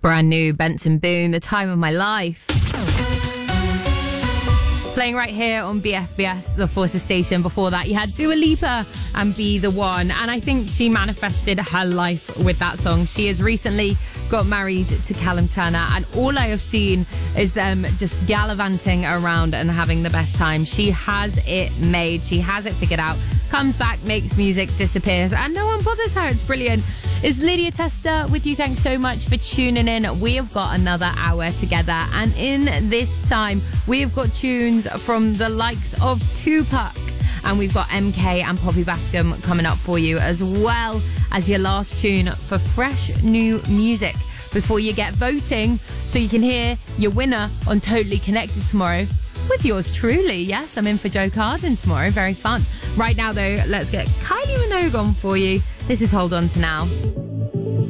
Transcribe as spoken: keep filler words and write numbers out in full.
Brand new Benson Boone, The Time of My Life. Playing right here on B F B S, the Forces station. Before that, you had Dua Lipa and Be The One. And I think she manifested her life with that song. She has recently got married to Callum Turner, and all I have seen is them just gallivanting around and having the best time. She has it made. She has it figured out. Comes back, makes music, disappears, and no one bothers her. It's brilliant. It's Lydia Tester with you. Thanks so much for tuning in. We have got another hour together, and in this time, we have got tunes from the likes of Tupac, and we've got M K and Poppy Bascom coming up for you, as well as your last tune for fresh new music before you get voting, so you can hear your winner on Totally Connected tomorrow with yours truly. Yes, I'm in for Joe Carden tomorrow. Very fun. Right now, though, let's get Kylie Minogue on for you. This is Hold On To Now.